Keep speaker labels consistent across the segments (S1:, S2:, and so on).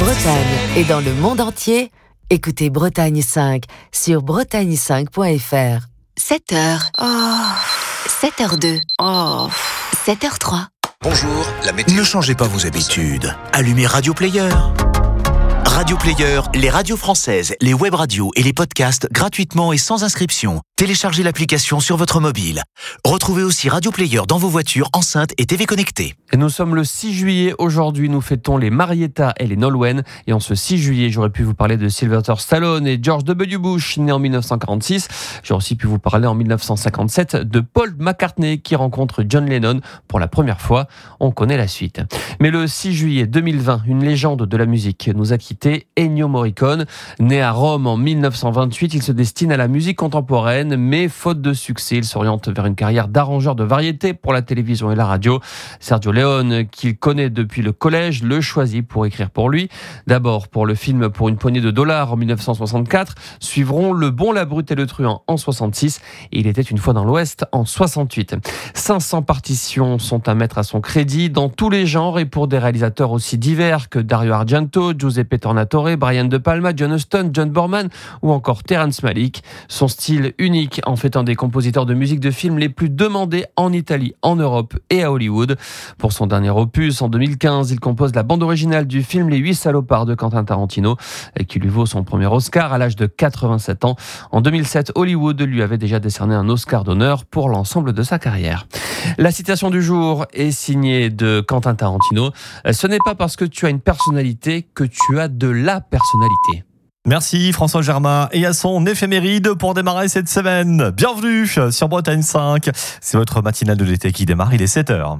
S1: Bretagne et dans le monde entier, écoutez Bretagne 5 sur bretagne5.fr.
S2: 7h. 7h02. 7h03.
S3: Bonjour, la météo.
S4: Ne changez pas vos habitudes. Allumez Radio Player. Radio Player, les radios françaises, les web radios et les podcasts gratuitement et sans inscription. Téléchargez l'application sur votre mobile. Retrouvez aussi Radio Player dans vos voitures, enceintes et TV connectées.
S5: Et nous sommes le 6 juillet. Aujourd'hui, nous fêtons les Marietta et les Nolwenn. Et en ce 6 juillet, j'aurais pu vous parler de Sylvester Stallone et George W. Bush, né en 1946. J'aurais aussi pu vous parler en 1957 de Paul McCartney qui rencontre John Lennon pour la première fois. On connaît la suite. Mais le 6 juillet 2020, une légende de la musique nous a quittés. Ennio Morricone, né à Rome en 1928, il se destine à la musique contemporaine, mais faute de succès, il s'oriente vers une carrière d'arrangeur de variété pour la télévision et la radio. Sergio Leone, qu'il connaît depuis le collège, le choisit pour écrire pour lui. D'abord pour le film Pour une poignée de dollars en 1964, suivront Le Bon, la Brute et le Truand en 66 et Il était une fois dans l'Ouest en 68. 500 partitions sont à mettre à son crédit dans tous les genres et pour des réalisateurs aussi divers que Dario Argento, Giuseppe Tornatore, Brian De Palma, John Huston, John Borman ou encore Terrence Malick. Son style unique en fait un des compositeurs de musique de film les plus demandés en Italie, en Europe et à Hollywood. Pour son dernier opus, en 2015, il compose la bande originale du film Les 8 salopards de Quentin Tarantino, qui lui vaut son premier Oscar à l'âge de 87 ans. En 2007, Hollywood lui avait déjà décerné un Oscar d'honneur pour l'ensemble de sa carrière. La citation du jour est signée de Quentin Tarantino. Ce n'est pas parce que tu as une personnalité que tu as de la personnalité.
S6: Merci François Germain et à son éphéméride pour démarrer cette semaine. Bienvenue sur Bretagne 5. C'est votre matinale de l'été qui démarre, il est 7h.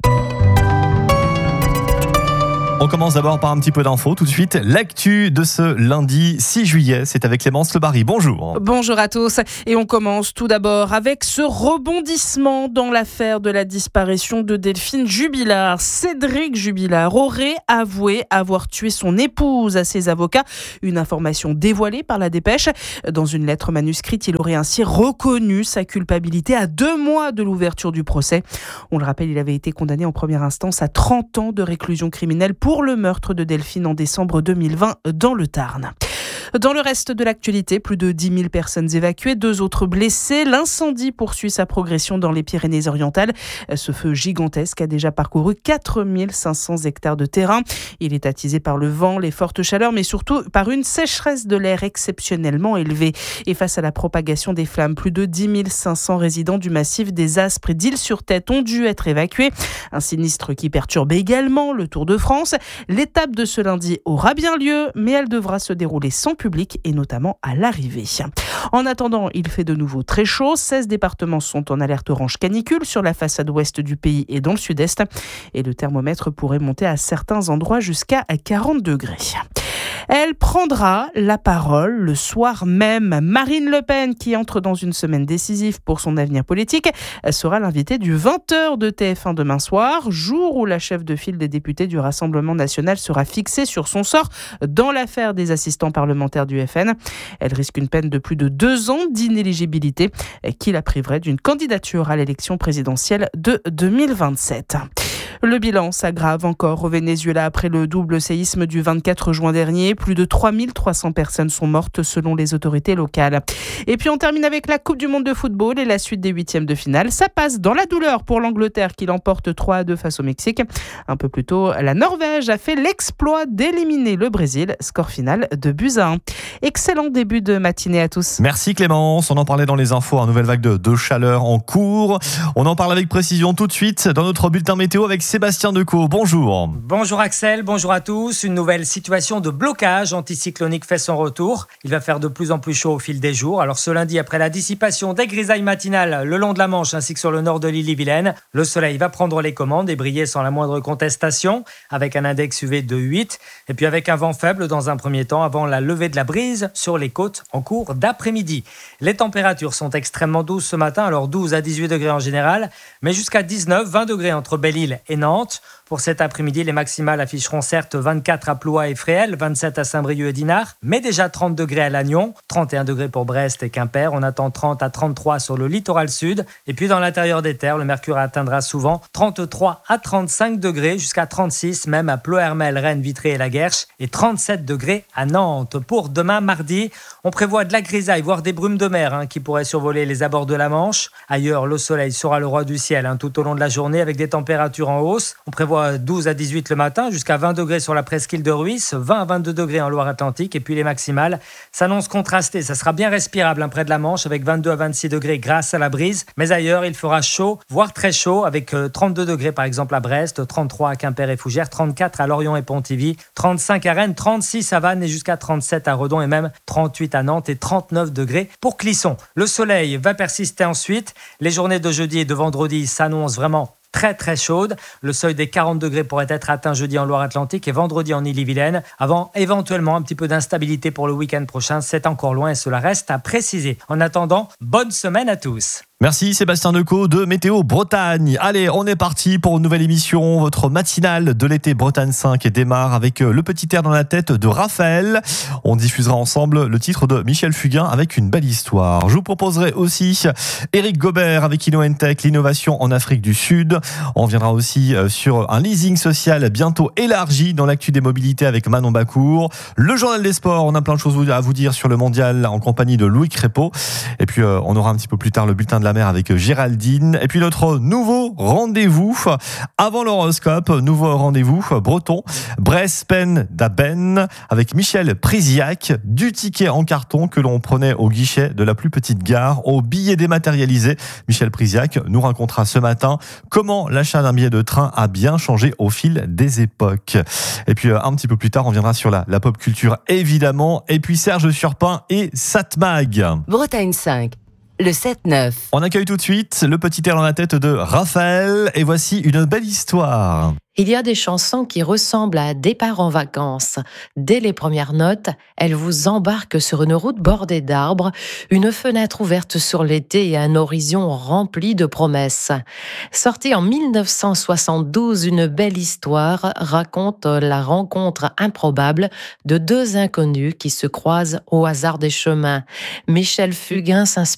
S6: On commence d'abord par un petit peu d'infos. Tout de suite, l'actu de ce lundi 6 juillet, c'est avec Clémence Le Barry. Bonjour.
S7: Bonjour à tous. Et on commence tout d'abord avec ce rebondissement dans l'affaire de la disparition de Delphine Jubilard. Cédric Jubilard aurait avoué avoir tué son épouse à ses avocats. Une information dévoilée par la Dépêche. Dans une lettre manuscrite, il aurait ainsi reconnu sa culpabilité à 2 mois de l'ouverture du procès. On le rappelle, il avait été condamné en première instance à 30 ans de réclusion criminelle pour le meurtre de Delphine en décembre 2020 dans le Tarn. Dans le reste de l'actualité, plus de 10 000 personnes évacuées, 2 autres blessés. L'incendie poursuit sa progression dans les Pyrénées-Orientales. Ce feu gigantesque a déjà parcouru 4 500 hectares de terrain. Il est attisé par le vent, les fortes chaleurs, mais surtout par une sécheresse de l'air exceptionnellement élevée. Et face à la propagation des flammes, plus de 10 500 résidents du massif des Aspres et d'Île-sur-Tête ont dû être évacués. Un sinistre qui perturbe également le Tour de France. L'étape de ce lundi aura bien lieu, mais elle devra se dérouler sans public et notamment à l'arrivée. En attendant, il fait de nouveau très chaud. 16 départements sont en alerte orange canicule sur la façade ouest du pays et dans le sud-est. Et le thermomètre pourrait monter à certains endroits jusqu'à 40 degrés. Elle prendra la parole le soir même. Marine Le Pen, qui entre dans une semaine décisive pour son avenir politique, sera l'invitée du 20h de TF1 demain soir, jour où la chef de file des députés du Rassemblement national sera fixée sur son sort dans l'affaire des assistants parlementaires du FN. Elle risque une peine de plus de 2 ans d'inéligibilité qui la priverait d'une candidature à l'élection présidentielle de 2027. Le bilan s'aggrave encore au Venezuela après le double séisme du 24 juin dernier. Plus de 3300 personnes sont mortes selon les autorités locales. Et puis on termine avec la Coupe du Monde de football et la suite des 8e de finale. Ça passe dans la douleur pour l'Angleterre qui l'emporte 3-2 face au Mexique. Un peu plus tôt, la Norvège a fait l'exploit d'éliminer le Brésil. Score final de 2-1. Excellent début de matinée à tous.
S6: Merci Clémence. On en parlait dans les infos. Une nouvelle vague de chaleur en cours. On en parle avec précision tout de suite dans notre bulletin météo avec Sébastien Decaux. Bonjour.
S8: Bonjour Axel, bonjour à tous. Une nouvelle situation de blocage anticyclonique fait son retour. Il va faire de plus en plus chaud au fil des jours. Alors ce lundi, après la dissipation des grisailles matinales le long de la Manche ainsi que sur le nord de l'île-et-Vilaine, le soleil va prendre les commandes et briller sans la moindre contestation avec un index UV de 8 et puis avec un vent faible dans un premier temps avant la levée de la brise sur les côtes en cours d'après-midi. Les températures sont extrêmement douces ce matin, alors 12 à 18 degrés en général, mais jusqu'à 19-20 degrés entre Belle-Île et Nantes. Pour cet après-midi, les maximales afficheront certes 24 à Ploie et Fréhel, 27 à Saint-Brieuc et Dinard, mais déjà 30 degrés à Lannion, 31 degrés pour Brest et Quimper. On attend 30 à 33 sur le littoral sud. Et puis dans l'intérieur des terres, le mercure atteindra souvent 33 à 35 degrés, jusqu'à 36 même à Ploërmel, Rennes, Vitré et La Guerche, et 37 degrés à Nantes. Pour demain mardi, on prévoit de la grisaille, voire des brumes de mer qui pourraient survoler les abords de la Manche. Ailleurs, le soleil sera le roi du ciel tout au long de la journée avec des températures en hausse. On prévoit 12 à 18 le matin, jusqu'à 20 degrés sur la presqu'île de Ruisse, 20 à 22 degrés en Loire-Atlantique, et puis les maximales s'annoncent contrastées. Ça sera bien respirable près de la Manche avec 22 à 26 degrés grâce à la brise, mais ailleurs il fera chaud, voire très chaud, avec 32 degrés par exemple à Brest, 33 à Quimper et Fougères, 34 à Lorient et Pontivy, 35 à Rennes, 36 à Vannes et jusqu'à 37 à Redon et même 38 à Nantes et 39 degrés pour Clisson. Le soleil va persister ensuite. Les journées de jeudi et de vendredi s'annoncent vraiment très très chaude. Le seuil des 40 degrés pourrait être atteint jeudi en Loire-Atlantique et vendredi en Ille-et-Vilaine, avant éventuellement un petit peu d'instabilité pour le week-end prochain. C'est encore loin et cela reste à préciser. En attendant, bonne semaine à tous.
S6: Merci Sébastien Decaux de Météo Bretagne. Allez, on est parti pour une nouvelle émission. Votre matinale de l'été Bretagne 5 démarre avec le petit air dans la tête de Raphaël. On diffusera ensemble le titre de Michel Fugain avec une belle histoire. Je vous proposerai aussi Éric Gobert avec InnoEntech, l'innovation en Afrique du Sud. On viendra aussi sur un leasing social bientôt élargi dans l'actu des mobilités avec Manon Bacour. Le journal des sports, on a plein de choses à vous dire sur le mondial en compagnie de Louis Crépeau. Et puis on aura un petit peu plus tard le bulletin de la mer avec Géraldine. Et puis notre nouveau rendez-vous avant l'horoscope, nouveau rendez-vous breton, Bresse-Pen d'Aben avec Michel Priziac, du ticket en carton que l'on prenait au guichet de la plus petite gare au billet dématérialisé. Michel Priziac nous racontera ce matin comment l'achat d'un billet de train a bien changé au fil des époques. Et puis un petit peu plus tard, on viendra sur la pop culture évidemment. Et puis Serge Surpin et Satmag.
S1: Bretagne 5. Le 7-9.
S6: On accueille tout de suite le petit air dans la tête de Raphaël et voici une belle histoire.
S3: Il y a des chansons qui ressemblent à un départ en vacances. Dès les premières notes, elles vous embarquent sur une route bordée d'arbres, une fenêtre ouverte sur l'été et un horizon rempli de promesses. Sortie en 1972, une belle histoire raconte la rencontre improbable de deux inconnus qui se croisent au hasard des chemins. Michel Fugain s'inspire